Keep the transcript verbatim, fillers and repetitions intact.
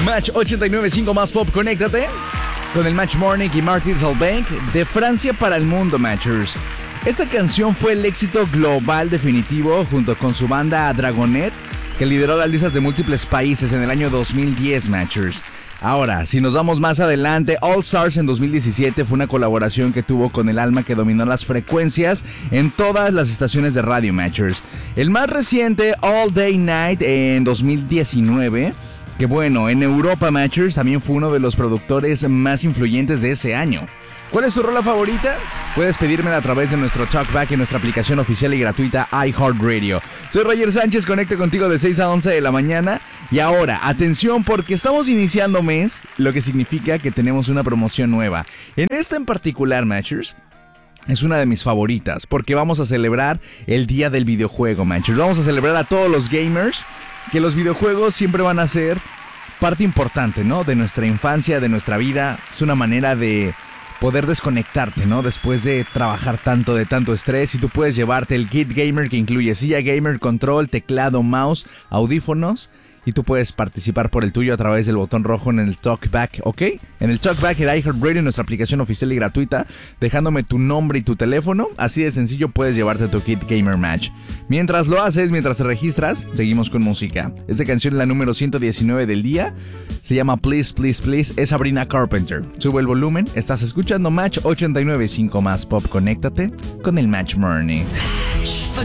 Match ochenta y nueve punto cinco más pop, conéctate con el Match Morning y Martin Solveig de Francia para el mundo, Matchers. Esta canción fue el éxito global definitivo junto con su banda Dragonet, que lideró las listas de múltiples países en el año dos mil diez, Matchers. Ahora, si nos vamos más adelante, All Stars en dos mil diecisiete fue una colaboración que tuvo con el alma que dominó las frecuencias en todas las estaciones de radio, Matchers. El más reciente, All Day Night en dos mil diecinueve, que bueno, en Europa, Matchers, también fue uno de los productores más influyentes de ese año. ¿Cuál es tu rola favorita? Puedes pedírmela a través de nuestro Talkback en nuestra aplicación oficial y gratuita iHeartRadio. Soy Roger Sánchez, conecto contigo de seis a once de la mañana. Y ahora, atención, porque estamos iniciando mes, lo que significa que tenemos una promoción nueva. En esta en particular, Matchers, es una de mis favoritas, porque vamos a celebrar el día del videojuego, Matchers. Vamos a celebrar a todos los gamers, que los videojuegos siempre van a ser parte importante, ¿no? De nuestra infancia, de nuestra vida. Es una manera de poder desconectarte, ¿no? Después de trabajar tanto, de tanto estrés, y tú puedes llevarte el kit gamer que incluye silla gamer, control, teclado, mouse, audífonos, y tú puedes participar por el tuyo a través del botón rojo en el Talkback, ¿ok? En el Talkback de iHeartRadio, nuestra aplicación oficial y gratuita, dejándome tu nombre y tu teléfono. Así de sencillo puedes llevarte tu kit Gamer Match. Mientras lo haces, mientras te registras, seguimos con música. Esta canción es la número ciento diecinueve del día. Se llama Please, Please, Please. Es Sabrina Carpenter. Sube el volumen. Estás escuchando Match ochenta y nueve punto cinco más pop. Conéctate con el Match Morning.